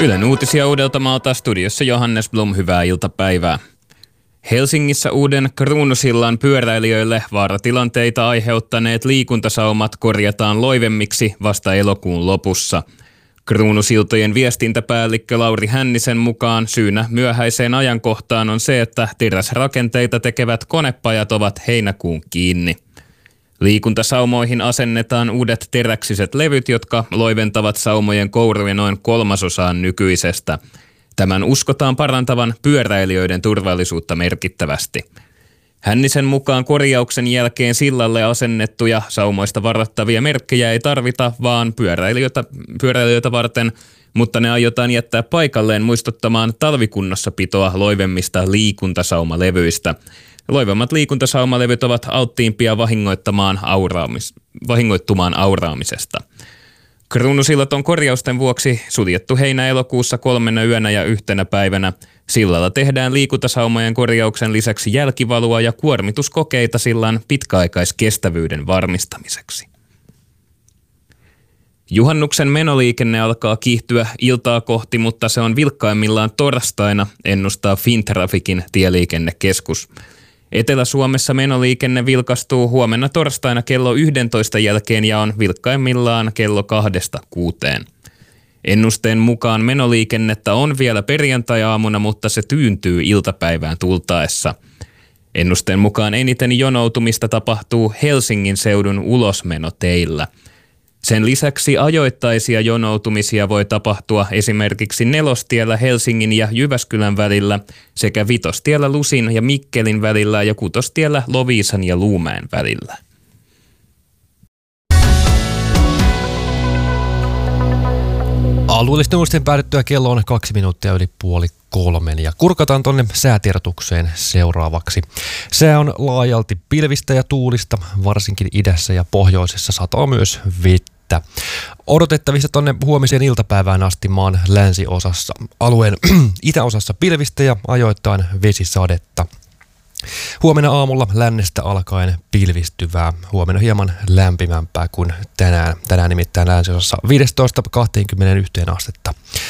Ylen uutisia Uudeltamaalta, studiossa Johannes Blom, hyvää iltapäivää. Helsingissä uuden Kruunusillan pyöräilijöille vaaratilanteita aiheuttaneet liikuntasaumat korjataan loivemmiksi vasta elokuun lopussa. Kruunusiltojen viestintäpäällikkö Lauri Hännisen mukaan syynä myöhäiseen ajankohtaan on se, että teräsrakenteita tekevät konepajat ovat heinäkuun kiinni. Liikuntasaumoihin asennetaan uudet teräksiset levyt, jotka loiventavat saumojen kouruja noin 1/3 nykyisestä. Tämän uskotaan parantavan pyöräilijöiden turvallisuutta merkittävästi. Hännisen mukaan korjauksen jälkeen sillalle asennettuja saumoista varoittavia merkkejä ei tarvita, vaan pyöräilijöitä varten, mutta ne aiotaan jättää paikalleen muistuttamaan talvikunnossapitoa loivemmista liikuntasaumalevyistä. Loivemmat liikuntasaumalevyt ovat alttiimpia vahingoittumaan auraamisesta. Kruunusillat on korjausten vuoksi suljettu heinä-elokuussa 3 yönä ja 1 päivänä. Sillalla tehdään liikuntasaumojen korjauksen lisäksi jälkivalua ja kuormituskokeita sillan pitkäaikaiskestävyyden varmistamiseksi. Juhannuksen menoliikenne alkaa kiihtyä iltaa kohti, mutta se on vilkkaimmillaan torstaina, ennustaa Fintraficin tieliikennekeskus. Etelä-Suomessa menoliikenne vilkastuu huomenna torstaina kello 11 jälkeen ja on vilkkaimmillaan kello 2-6. Ennusteen mukaan menoliikennettä on vielä perjantai-aamuna, mutta se tyyntyy iltapäivään tultaessa. Ennusteen mukaan eniten jonoutumista tapahtuu Helsingin seudun ulosmenoteillä. Sen lisäksi ajoittaisia jonoutumisia voi tapahtua esimerkiksi Nelostiellä Helsingin ja Jyväskylän välillä sekä Vitostiellä Lusin ja Mikkelin välillä ja Kutostiellä Loviisan ja Luumäen välillä. Alueellisten uutisten päädyttyä kello on 2 minuuttia yli 2:30 ja kurkataan tonne säätiedotukseen seuraavaksi. Sää on laajalti pilvistä ja tuulista, varsinkin idässä ja pohjoisessa sataa myös vettä. Odotettavissa tonne huomiseen iltapäivään asti maan länsiosassa. Alueen itäosassa pilvistä ja ajoittain vesisadetta. Huomenna aamulla lännestä alkaen pilvistyvää. Huomenna hieman lämpimämpää kuin tänään. Tänään nimittäin länsiosassa 15-21 astetta